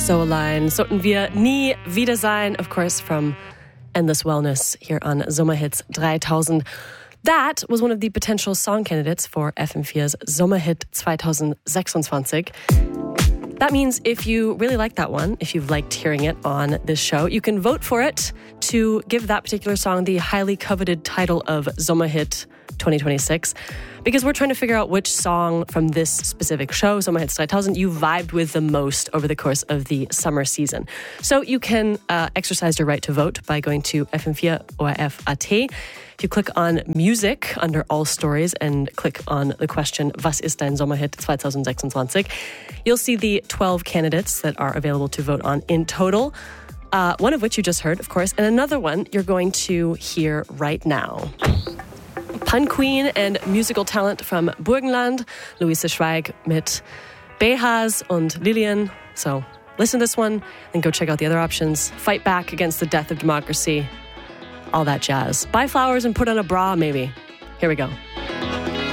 So allein sollten wir nie wieder sein, of course, from Endless Wellness here on Sommerhits 3000. That was one of the potential song candidates for FM4's Sommerhit 2026. That means if you really like that one, if you've liked hearing it on this show, you can vote for it to give that particular song the highly coveted title of Sommerhit 2026. Because we're trying to figure out which song from this specific show, Sommerhits 3000, you vibed with the most over the course of the summer season. So you can exercise your right to vote by going to FM4 ORF.at. If you click on Music under All Stories and click on the question, Was ist dein Sommerhit 2026? You'll see the 12 candidates that are available to vote on in total. One of which you just heard, of course, and another one you're going to hear right now. Pun Queen and musical talent from Burgenland, Luise Schweig mit Behas und Lillian. So listen to this one and go check out the other options. Fight back against the death of democracy. All that jazz. Buy flowers and put on a bra, maybe. Here we go.